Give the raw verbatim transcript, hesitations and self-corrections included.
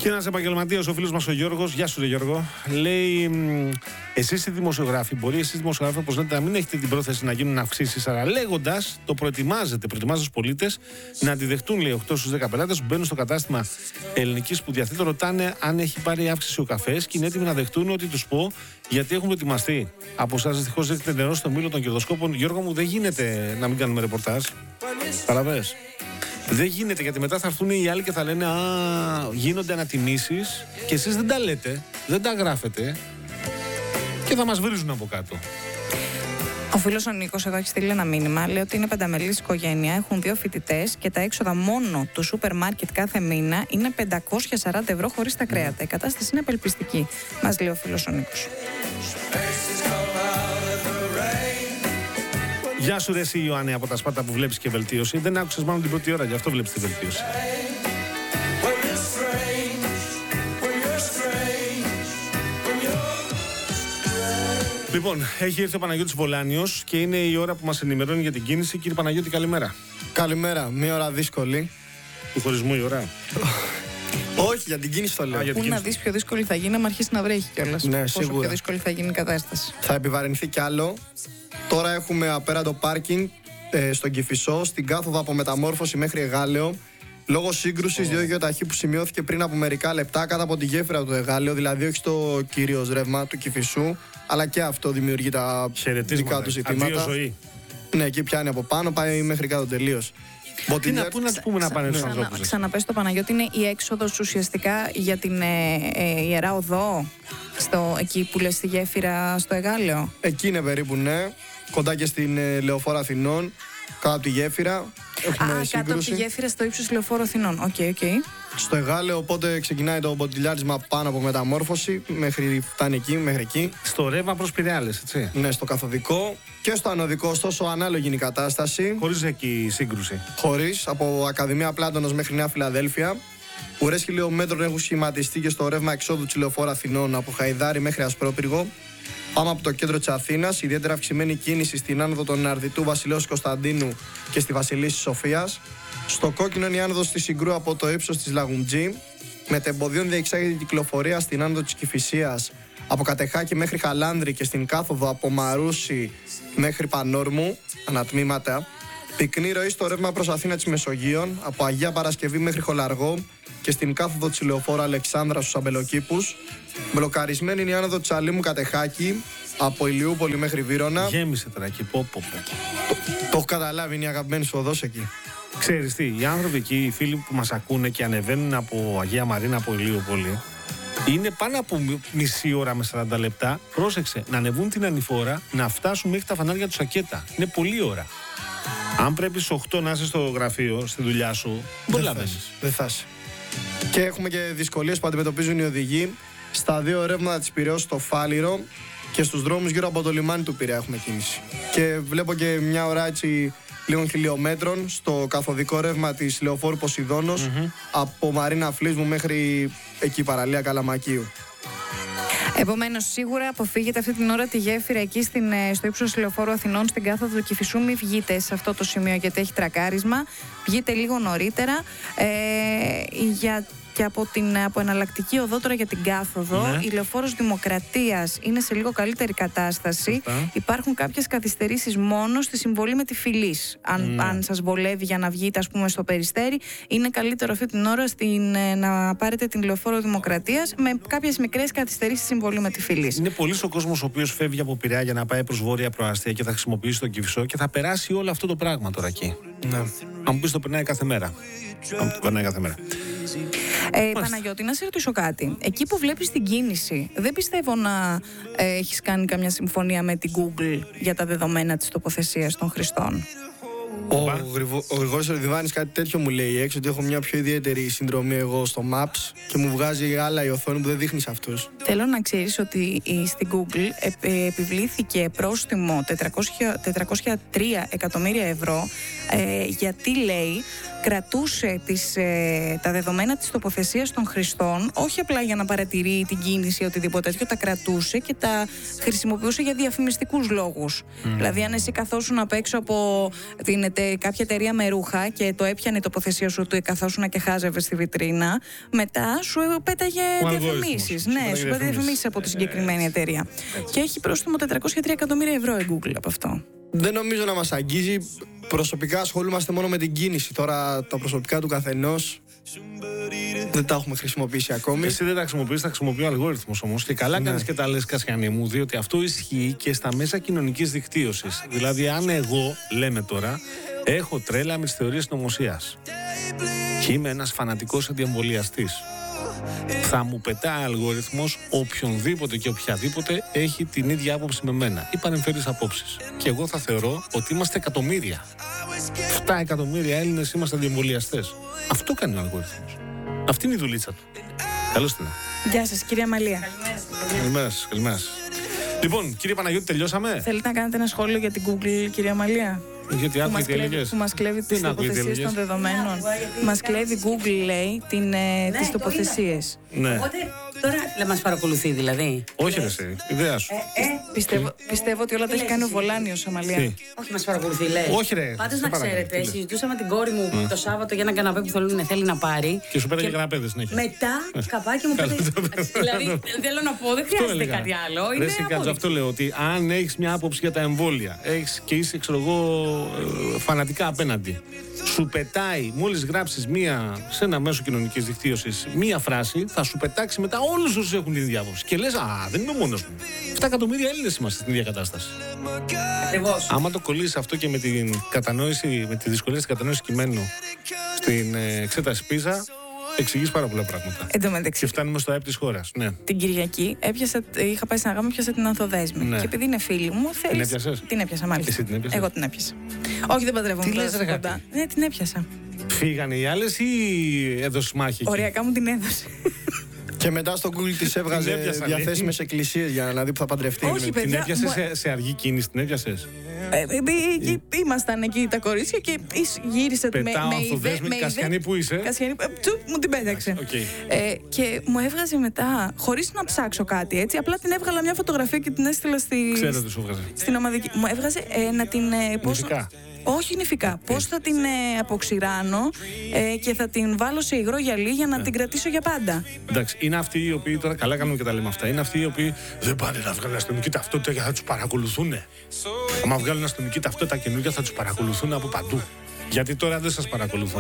Και ένας επαγγελματίας, ο φίλος μας ο Γιώργος, γεια σου ρε Γιώργο, λέει: εσείς οι δημοσιογράφοι, μπορεί εσείς οι δημοσιογράφοι, όπως λέτε, να μην έχετε την πρόθεση να γίνουν αυξήσεις, αλλά λέγοντας, το προετοιμάζετε, προετοιμάζετε τους πολίτες να αντιδεχτούν, λέει, οκτώ στους δέκα πελάτες που μπαίνουν στο κατάστημα ελληνικής που διαθέτω, ρωτάνε αν έχει πάρει αύξηση ο καφές και είναι έτοιμοι να δεχτούν ότι τους πω γιατί έχουν προετοιμαστεί. Από εσάς δυστυχώς έχετε νερό στο μήλο των κερδοσκόπων. Γιώργο μου, δεν γίνεται να μην κάνουμε ρεπορτάζ. Καταλαβαίνεις. Δεν γίνεται, γιατί μετά θα έρθουν οι άλλοι και θα λένε «Α, γίνονται ανατιμήσεις» και εσείς δεν τα λέτε, δεν τα γράφετε και θα μας βρίζουν από κάτω. Ο φίλος ο Νίκος εδώ έχει στείλει ένα μήνυμα. Λέει ότι είναι πενταμελής οικογένεια, έχουν δύο φοιτητές και τα έξοδα μόνο του σούπερ μάρκετ κάθε μήνα είναι πεντακόσια σαράντα ευρώ χωρίς τα κρέατα. Η κατάσταση είναι απελπιστική, μας λέει ο φίλος ο Νίκος. Γεια σου ρε εσύ Ιωάννη από τα Σπάτα που βλέπεις και βελτίωση. Δεν άκουσες μάλλον την πρώτη ώρα, γι' αυτό βλέπεις τη βελτίωση. Λοιπόν, έχει έρθει ο Παναγιώτης Βολάνιος και είναι η ώρα που μας ενημερώνει για την κίνηση. Κύριε Παναγιώτη, καλημέρα. Καλημέρα, μία ώρα δύσκολη. Του χωρισμού η ώρα. Όχι, για την κίνηση το λέω. Πού να δεις πιο δύσκολη θα γίνει, άμα αρχίσει να βρέχει κιόλας. Ναι, πόσο σίγουρα. πιο δύσκολη θα γίνει η κατάσταση. Θα επιβαρυνθεί κι άλλο. Τώρα έχουμε απέραντο πάρκινγκ ε, στον Κηφισό, στην κάθοδο από Μεταμόρφωση μέχρι Εγάλεο. Λόγω σύγκρουση, oh. δύο γεωταχή που σημειώθηκε πριν από μερικά λεπτά κάτω από τη γέφυρα του Εγάλεο, δηλαδή όχι στο κυρίως ρεύμα του Κηφισού, αλλά και αυτό δημιουργεί τα δικά του ζητήματα. Ζωή. Ναι, εκεί πιάνει από πάνω, πάει μέχρι κάτω τελείως. Τι να, πού να του πούμε να πάνε στους ανθρώπους. Ξαναπες το Παναγιώτη, είναι η έξοδος ουσιαστικά για την ε, ε, Ιερά Οδό, στο, εκεί που λες στη γέφυρα στο Εγάλεο. Εκεί είναι περίπου, ναι. Κοντά και στην ε, Λεωφόρο Αθηνών, κάτω από τη γέφυρα. Έχουμε Α, σύγκρουση. κάτω από τη γέφυρα στο ύψος Λεωφόρο Αθηνών. Οκ, okay, οκ. Okay. Στο Εγάλεο, οπότε ξεκινάει το μποτιλιάρισμα πάνω από Μεταμόρφωση, μέχρι φτάνει εκεί, μέχρι εκεί. Στο ρεύμα προς Πειραιάλες, έτσι. Ναι, στο καθοδικό και στο ανωδικό, ωστόσο ανάλογη είναι η κατάσταση. Χωρίς εκεί σύγκρουση. Χωρίς, από Ακαδημία Πλάτωνος μέχρι Νέα Φιλαδέλφια. Ουρές χιλιόμετρων έχουν σχηματιστεί και στο ρεύμα εξόδου της Λεωφόρου Αθηνών από Χαϊδάρι μέχρι Ασπρόπυργο. Πάμε από το κέντρο της Αθήνας, ιδιαίτερα αυξημένη κίνηση στην άνοδο των Αρδιτού Βασιλέως Κωνσταντίνου και στη Βασιλίσσης Σοφίας. Στο κόκκινο είναι η άνοδος της Συγκρού από το ύψος της Λαγουντζή. Με τεμποδίων διεξάγεται η κυκλοφορία στην άνοδο της Κηφισίας από Κατεχάκη μέχρι Χαλάνδρη και στην κάθοδο από Μαρούσι μέχρι Πανόρμου, ανατμήματα. Πυκνή ροή στο ρεύμα προς Αθήνα της Μεσογείων από Αγία Παρασκευή μέχρι Χολαργό και στην κάθοδο της Λεωφόρου Αλεξάνδρα στους Αμπελοκήπους. Μπλοκαρισμένη είναι η άνοδο της Αλήμου Κατεχάκη από Ηλιούπολη μέχρι Βύρωνα. Γέμισε τώρα εκεί, πω, πω, πω. Το, το έχω καταλάβει, είναι η αγαπημένη σου οδός εκεί. Ξέρεις τι, οι άνθρωποι εκεί, οι φίλοι που μας ακούνε και ανεβαίνουν από Αγία Μαρίνα, από Ηλιούπολη, είναι πάνω από μισή ώρα με σαράντα λεπτά. Πρόσεξε, να ανεβούν την ανηφόρα, να φτάσουν μέχρι τα φανάρια του Σακέτα. Είναι πολλή ώρα. Αν πρέπει στις οκτώ να είσαι στο γραφείο, στη δουλειά σου, δεν θα Δεν θα είσαι. Και έχουμε και δυσκολίες που αντιμετωπίζουν οι οδηγοί στα δύο ρεύματα της Πειραιώς στο Φάληρο και στους δρόμους γύρω από το λιμάνι του Πειραιά έχουμε κίνηση. Και βλέπω και μια ώρα έτσι λίγων χιλιόμετρων στο καθοδικό ρεύμα της Λεωφόρου Ποσειδώνος mm-hmm. από Μαρίνα Φλίσμου μέχρι εκεί παραλία Καλαμακίου. Επομένως, σίγουρα αποφύγετε αυτή την ώρα τη γέφυρα εκεί στην, στο ύψος Λεωφόρου Αθηνών, στην κάθοδο του Κηφισού. Μην βγείτε σε αυτό το σημείο γιατί έχει τρακάρισμα. Βγείτε λίγο νωρίτερα. Ε, για Και από την από εναλλακτική οδό τώρα για την κάθοδο, ναι. Η Λεωφόρος Δημοκρατίας είναι σε λίγο καλύτερη κατάσταση. Αυτά. Υπάρχουν κάποιες καθυστερήσεις μόνο στη συμβολή με τη Φιλής. Αν, ναι. αν σας βολεύει για να βγείτε, ας πούμε, στο Περιστέρι, είναι καλύτερο αυτή την ώρα στην, να πάρετε την Λεωφόρο Δημοκρατίας με κάποιες μικρές καθυστερήσεις στη συμβολή με τη Φιλής. Είναι πολύς ο κόσμος ο οποίος φεύγει από Πειραιά για να πάει προς βόρεια προάστια και θα χρησιμοποιήσει τον Κηφισό και θα περάσει όλο αυτό το πράγμα τώρα εκεί. Ναι. Αν μου πεις το περνάει κάθε μέρα. Αν το περνάει κάθε μέρα. Ε, Παναγιώτη, να σε ρωτήσω κάτι. Εκεί που βλέπεις την κίνηση, δεν πιστεύω να ε, έχεις κάνει καμιά συμφωνία με την Google για τα δεδομένα της τοποθεσίας των χρηστών. Ο, ο Γρηγόρης Ορδιβάνης κάτι τέτοιο μου λέει έξω, ότι έχω μια πιο ιδιαίτερη συνδρομή εγώ στο Maps και μου βγάζει άλλα η οθόνη που δεν δείχνει σε αυτούς. Θέλω να ξέρεις ότι στην Google επιβλήθηκε πρόστιμο τετρακόσια τρία εκατομμύρια ευρώ ε, γιατί λέει κρατούσε τις, ε, τα δεδομένα της τοποθεσίας των χρηστών, όχι απλά για να παρατηρεί την κίνηση ή οτιδήποτε τέτοιο, τα κρατούσε και τα χρησιμοποιούσε για διαφημιστικούς λόγους. Mm. Δηλαδή, αν εσύ καθόσουν απ' έξω από την, ετε, κάποια εταιρεία με ρούχα και το έπιανε η τοποθεσία σου του, καθόσουν και χάζευε στη βιτρίνα, μετά σου πέταγε διαφημίσεις. Ναι, σου πέταγε διαφημίσεις από τη συγκεκριμένη εταιρεία. Έτσι. Και έχει πρόστιμο τετρακόσια τρία εκατομμύρια ευρώ η Google από αυτό. Δεν νομίζω να μας αγγίζει. Προσωπικά ασχολούμαστε μόνο με την κίνηση. Τώρα τα προσωπικά του καθενός δεν τα έχουμε χρησιμοποιήσει ακόμη. Εσύ δεν τα χρησιμοποιείς, τα χρησιμοποιεί ο αλγόριθμος όμως. Και καλά κάνεις και τα λες, Κασιανή μου, διότι αυτό ισχύει και στα μέσα κοινωνικής δικτύωσης. Δηλαδή, αν εγώ, λέμε τώρα, έχω τρέλα με τις θεωρίες συνωμοσίας και είμαι ένας φανατικός αντιεμβολιαστής, θα μου πετάει αλγόριθμος οποιονδήποτε και οποιαδήποτε έχει την ίδια άποψη με μένα ή παρεμφερείς απόψεις. Και εγώ θα θεωρώ ότι είμαστε εκατομμύρια. Εφτά εκατομμύρια Έλληνες είμαστε αντιεμβολιαστές. Αυτό κάνει ο αλγόριθμος. Αυτή είναι η δουλίτσα του. Καλώς την. Γεια σας, κυρία Μαλία. Καλημέρα σας, καλημέρα σας. Λοιπόν, κύριε Παναγιώτη, τελειώσαμε. Θέλετε να κάνετε ένα σχόλιο για την Google, κυρία Μαλία? Γιατί άκουγε τι έλεγες. Που μας κλέβει τις τοποθεσίες των δεδομένων. Μας κλέβει Google, λέει, την, ε, τις τοποθεσίες. Ναι. Οπότε τώρα δεν μας παρακολουθεί δηλαδή. Όχι ρε εσύ, ιδέα σου. Ε, ε, πιστεύω, πιστεύω ότι όλα τα έχει κάνει ο Βολάνιος, Αμαλία. Τι? Όχι, μας παρακολουθεί, λέει. Όχι ρε. Πάντως να παρακαλώ, ξέρετε, τι λες. συζητούσα με την κόρη μου mm. το Σάββατο για ένα καναπέ που θέλουν, θέλει να πάρει. Και σου πέταγε καναπέδες συνέχεια. Μετά καπάκι μου πέταγε. Δηλαδή θέλω να πω, δεν χρειάζεται κάτι άλλο. Είναι απόδειξη. Αυτό λέω, ότι αν έχεις μια άποψη για τα εμβόλια έχεις και είσαι, ξέρω εγώ, φανατικά απέναντι, σου πετάει, μόλις γράψεις μία, σε ένα μέσο κοινωνικής δικτύωσης, μία φράση, θα σου πετάξει μετά όλους όσους έχουν την ίδια άποψη. Και λες, α, δεν είμαι μόνος μου. Εφτά εκατομμύρια Έλληνες είμαστε στην ίδια κατάσταση. Ακριβώς. Άμα το κολλήσεις αυτό και με την κατανόηση, με τη δυσκολία στην κατανόηση κειμένου στην ε, εξέταση πίζα, εξηγείς πάρα πολλά πράγματα. Εν τω μεταξύ, και φτάνουμε στο ΑΕΠ της χώρας. Ναι. Την Κυριακή έπιασα, είχα πάει σε ένα γάμο, πιάσα την Ανθοδέσμη. Ναι. Και επειδή είναι φίλη μου, θέλεις... Την έπιασες? Την έπιασα, μάλιστα. Εσύ την έπιασες? Εγώ την έπιασα. Όχι, δεν παντρεύομαι. Τι λες, ρε γάτη? Ναι, την έπιασα. Φύγανε οι άλλες ή έδωσες μάχη? Οριακά μου την έδωσε. Και μετά στο Google της έβγαζε έπιασαν, διαθέσιμες εκκλησίες για να δει που θα παντρευτεί. Όχι, Την παιδιά, έπιασες μου- σε, σε αργή κίνηση, την έπιασες? Ε, ε, ε, ε, Ήμασταν εκεί τα κορίτσια και εις- γύρισε με, Πετάω με Ανθοδέσμη, ιδέ- με Κασιανή, ιδέ- που είσαι? Κασιανή, ε, τσουπ, μου την πέταξε. Οκ. Ε, και μου έβγαζε μετά, χωρίς να ψάξω κάτι έτσι, απλά την έβγαλα μια φωτογραφία και την έστειλα στη, Ξέρω τι σου έβγαζε. στην ομαδική. Μου έβγαζε ε, να την. Ε, πώς- Νηφικά. Όχι νηφικά. Πώς θα την ε, αποξηράνω ε, και θα την βάλω σε υγρό γυαλί για να την κρατήσω για πάντα. Εντάξει, είναι αυτοί οι οποίοι τώρα καλά κάνουμε και τα λέμε αυτά. Είναι αυτοί οι οποίοι δεν πάνε να βγάλουν αστυνομική ταυτότητα γιατί θα τους παρακολουθούν. Άμα βγάλουν αστυνομική ταυτότητα καινούργια θα τους παρακολουθούν από παντού. Γιατί τώρα δεν σας παρακολουθούν.